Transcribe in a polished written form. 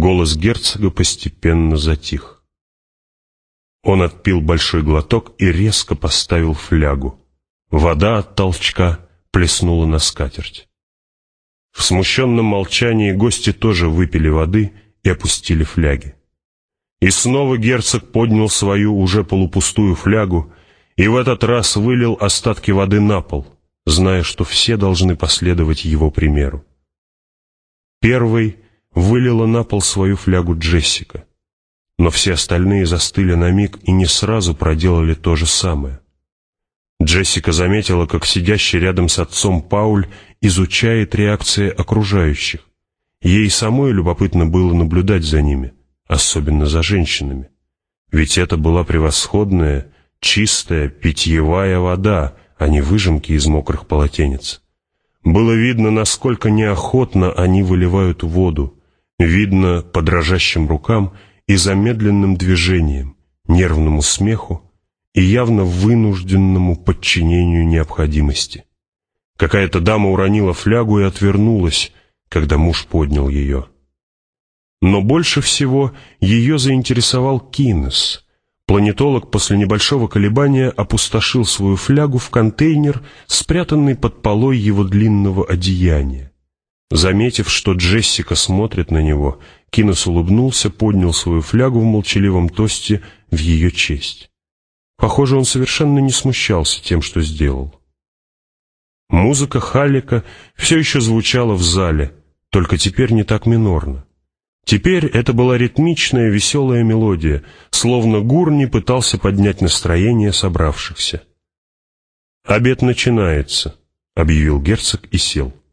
Голос герцога постепенно затих. Он отпил большой глоток и резко поставил флягу. Вода от толчка плеснула на скатерть. В смущенном молчании гости тоже выпили воды и опустили фляги. И снова герцог поднял свою уже полупустую флягу и в этот раз вылил остатки воды на пол, зная, что все должны последовать его примеру. Первой вылила на пол свою флягу Джессика, но все остальные застыли на миг и не сразу проделали то же самое. Джессика заметила, как сидящий рядом с отцом Пауль изучает реакции окружающих. Ей самой любопытно было наблюдать за ними, особенно за женщинами. Ведь это была превосходная, чистая, питьевая вода, а не выжимки из мокрых полотенец. Было видно, насколько неохотно они выливают воду, видно по дрожащим рукам и замедленным движениям, нервному смеху и явно вынужденному подчинению необходимости. Какая-то дама уронила флягу и отвернулась, когда муж поднял ее. Но больше всего ее заинтересовал Кинес. Планетолог после небольшого колебания опустошил свою флягу в контейнер, спрятанный под полой его длинного одеяния. Заметив, что Джессика смотрит на него, Кинес улыбнулся, поднял свою флягу в молчаливом тосте в ее честь. Похоже, он совершенно не смущался тем, что сделал. Музыка Халлека все еще звучала в зале, только теперь не так минорно. Теперь это была ритмичная, веселая мелодия, словно Гурни пытался поднять настроение собравшихся. «Обед начинается», — объявил герцог и сел.